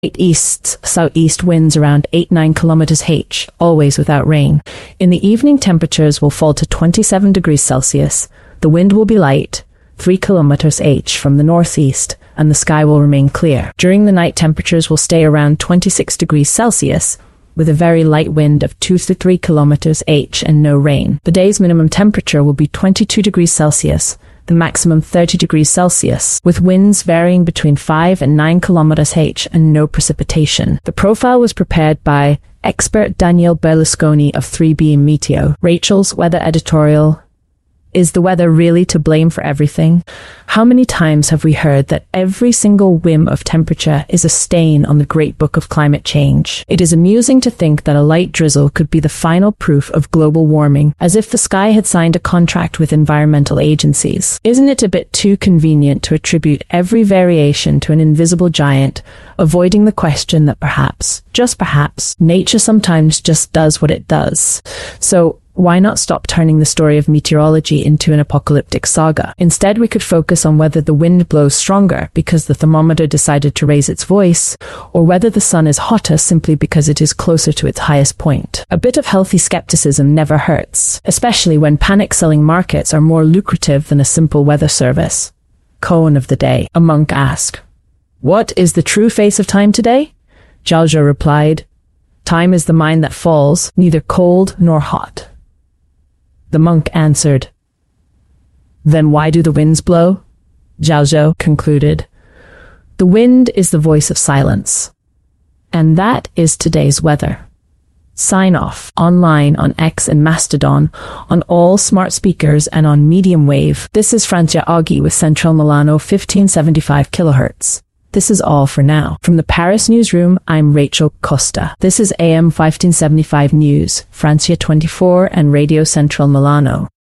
east-southeast winds around 8-9 kilometers h, always without rain. In the evening, temperatures will fall to 27 degrees Celsius. The wind will be light, 3 kilometers h from the northeast, and the sky will remain clear. During the night, temperatures will stay around 26 degrees Celsius, with a very light wind of 2 to 3 kilometers h and no rain. The day's minimum temperature will be 22 degrees Celsius, the maximum 30 degrees Celsius, with winds varying between 5 and 9 kilometers h and no precipitation. The profile was prepared by expert Daniel Berlusconi of 3B Meteo. Rachel's weather editorial: is the weather really to blame for everything? How many times have we heard that every single whim of temperature is a stain on the great book of climate change? It is amusing to think that a light drizzle could be the final proof of global warming, as if the sky had signed a contract with environmental agencies. Isn't it a bit too convenient to attribute every variation to an invisible giant, avoiding the question that perhaps, just perhaps, nature sometimes just does what it does? So, why not stop turning the story of meteorology into an apocalyptic saga? Instead, we could focus on whether the wind blows stronger because the thermometer decided to raise its voice, or whether the sun is hotter simply because it is closer to its highest point. A bit of healthy skepticism never hurts, especially when panic-selling markets are more lucrative than a simple weather service. Koan of the day. A monk asked, "What is the true face of time today?" Jaljo replied, "Time is the mind that falls, neither cold nor hot." The monk answered, "Then why do the winds blow?" Jaljo concluded, "The wind is the voice of silence." And that is today's weather. Sign off online on X and Mastodon, on all smart speakers and on medium wave. This is Francia Aghi with Central Milano 1575 kHz. This is all for now. From the Paris newsroom, I'm Rachel Costa. This is AM 1575 News, Francia 24 and Radio Central Milano.